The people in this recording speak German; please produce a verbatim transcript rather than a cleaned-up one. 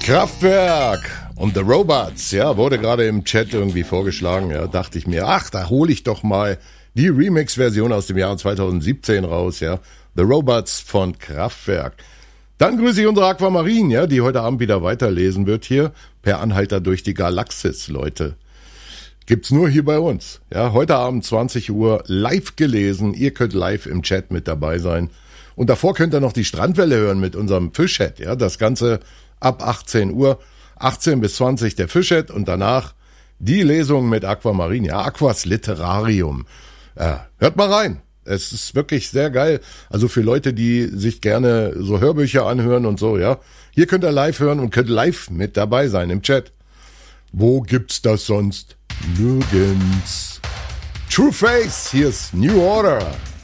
Kraftwerk und The Robots, ja, wurde gerade im Chat irgendwie vorgeschlagen, ja, dachte ich mir, ach, da hole ich doch mal die Remix-Version aus dem Jahr zweitausendsiebzehn raus, ja, The Robots von Kraftwerk. Dann grüße ich unsere Aquamarine, ja, die heute Abend wieder weiterlesen wird hier, per Anhalter durch die Galaxis, Leute. Gibt's nur hier bei uns, ja, heute Abend zwanzig Uhr live gelesen, ihr könnt live im Chat mit dabei sein. Und davor könnt ihr noch die Strandwelle hören mit unserem Fischchat, ja, das Ganze ab achtzehn Uhr, achtzehn bis zwanzig der Fischchat und danach die Lesung mit Aquamarine, ja, Aquas Literarium. Ja, hört mal rein, es ist wirklich sehr geil, also für Leute, die sich gerne so Hörbücher anhören und so, ja, hier könnt ihr live hören und könnt live mit dabei sein im Chat. Wo gibt's das sonst? Nirgends. True Face, hier ist New Order.